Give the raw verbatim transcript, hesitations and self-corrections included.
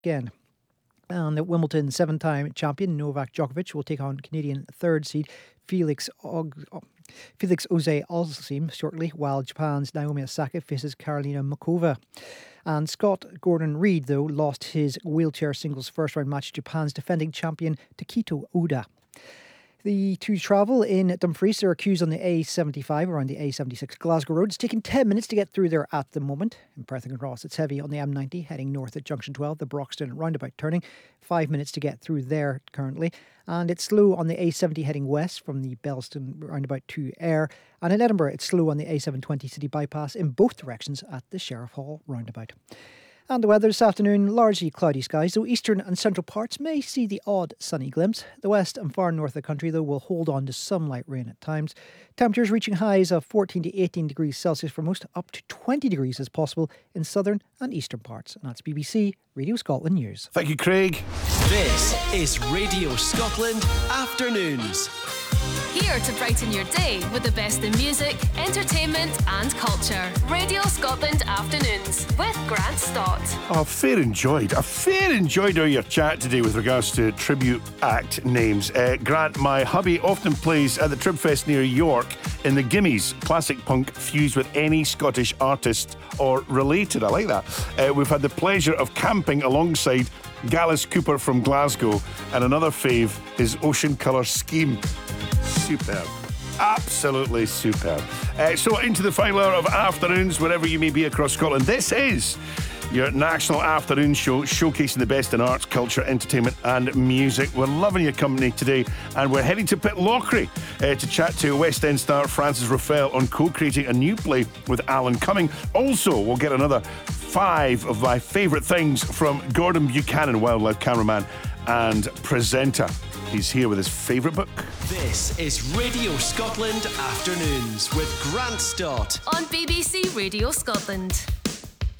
weekend. And the Wimbledon seven-time champion Novak Djokovic will take on Canadian third seed Felix Og- Felix Auger-Aliassime shortly, while Japan's Naomi Osaka faces Karolina Muchova. And Scott Gordon Reid, though, lost his wheelchair singles first-round match to Japan's defending champion Takito Oda. The two travel in Dumfries. They're accused on the A seventy-five around the A seventy-six Glasgow Road. It's taking ten minutes to get through there at the moment. In Perth and Ross, it's heavy on the M ninety heading north at Junction twelve, the Broxton roundabout turning. Five minutes to get through there currently. And it's slow on the A seventy heading west from the Bellston roundabout to Ayr. And in Edinburgh, it's slow on the A seven twenty city bypass in both directions at the Sheriff Hall roundabout. And the weather this afternoon, largely cloudy skies, though eastern and central parts may see the odd sunny glimpse. The west and far north of the country, though, will hold on to some light rain at times. Temperatures reaching highs of fourteen to eighteen degrees Celsius for most, up to twenty degrees as possible in southern and eastern parts. And that's B B C Radio Scotland News. Thank you, Craig. This is Radio Scotland Afternoons. Here to brighten your day with the best in music, entertainment and culture. Radio Scotland Afternoons with Grant Stott. Oh, fair enjoyed. I fair enjoyed our your chat today with regards to tribute act names. Uh, Grant, my hubby often plays at the Tribfest near York in the Gimmies, classic punk fused with any Scottish artist or related. I like that. Uh, we've had the pleasure of camping alongside Gallus Cooper from Glasgow, and another fave is Ocean Colour Scheme. Superb. Absolutely superb. Uh, so into the final hour of Afternoons, wherever you may be across Scotland. This is your national afternoon show, showcasing the best in arts, culture, entertainment and music. We're loving your company today, and we're heading to Pitlochry uh, to chat to West End star Francis Ruffell on co-creating a new play with Alan Cumming. Also, we'll get another five of my favourite things from Gordon Buchanan, wildlife cameraman and presenter. He's here with his favourite book. This is Radio Scotland Afternoons with Grant Stott on B B C Radio Scotland.